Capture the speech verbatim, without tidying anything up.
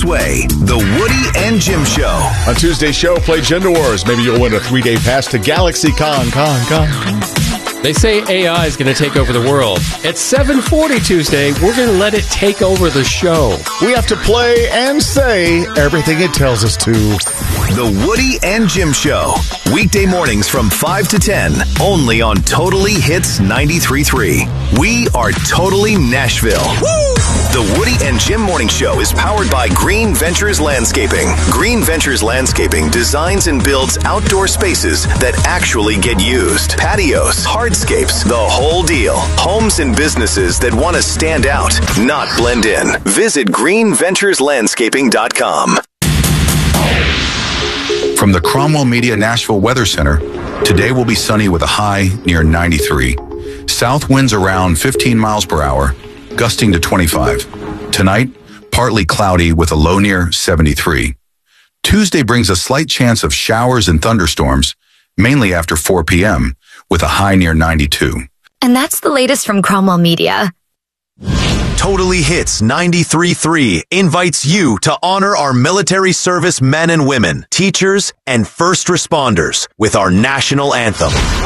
way. The Woody and Jim Show. On Tuesday's show, play Gender Wars. Maybe you'll win a three-day pass to Galaxy Con. Con, Con, Con. They say A I is going to take over the world. At seven forty Tuesday, we're going to let it take over the show. We have to play and say everything it tells us to. The Woody and Jim Show. Weekday mornings from five to ten. Only on Totally Hits ninety-three point three. We are Totally Nashville. Woo! The Woody and Jim Morning Show is powered by Green Ventures Landscaping. Green Ventures Landscaping designs and builds outdoor spaces that actually get used. Patios, hardscapes, the whole deal. Homes and businesses that want to stand out, not blend in. Visit green ventures landscaping dot com. From the Cromwell Media Nashville Weather Center, today will be sunny with a high near ninety-three. South winds around fifteen miles per hour, gusting to twenty-five. Tonight, partly cloudy with a low near seventy-three. Tuesday brings a slight chance of showers and thunderstorms, mainly after four p.m., with a high near ninety-two. And that's the latest from Cromwell Media. Totally Hits ninety-three point three invites you to honor our military service men and women, teachers, and first responders with our national anthem.